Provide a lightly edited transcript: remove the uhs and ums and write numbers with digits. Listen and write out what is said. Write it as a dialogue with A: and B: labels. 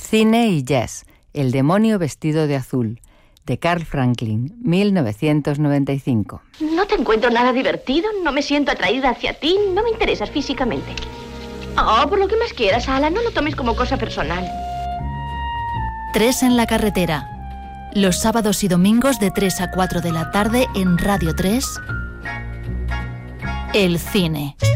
A: Cine y jazz, El demonio vestido de azul, de Carl Franklin, 1995.
B: No te encuentro nada divertido, no me siento atraída hacia ti, no me interesas físicamente. Oh, por lo que más quieras, Alan, no lo tomes como cosa personal.
C: 3 en la carretera. Los sábados y domingos de 3 a 4 de la tarde en Radio 3. El cine.